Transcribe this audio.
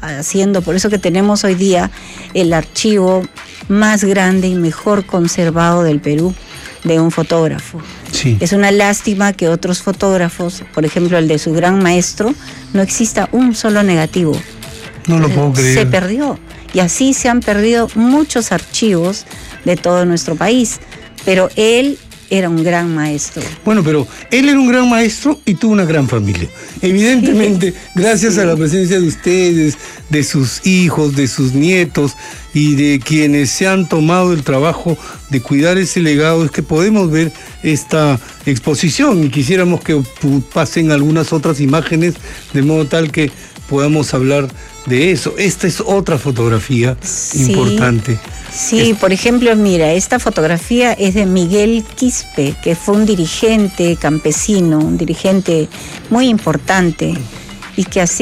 haciendo, por eso que tenemos hoy día el archivo más grande y mejor conservado del Perú de un fotógrafo. Sí. Es una lástima que otros fotógrafos, por ejemplo el de su gran maestro, no exista un solo negativo. No lo puedo creer. Se perdió. Y así se han perdido muchos archivos de todo nuestro país. Pero él era un gran maestro. Bueno, pero él era un gran maestro y tuvo una gran familia. Evidentemente, gracias a la presencia de ustedes, de sus hijos, de sus nietos y de quienes se han tomado el trabajo de cuidar ese legado, es que podemos ver esta exposición y quisiéramos que pasen algunas otras imágenes de modo tal que podamos hablar de eso. Esta es otra fotografía importante. Sí, por ejemplo, mira, esta fotografía es de Miguel Quispe, que fue un dirigente campesino, un dirigente muy importante y que así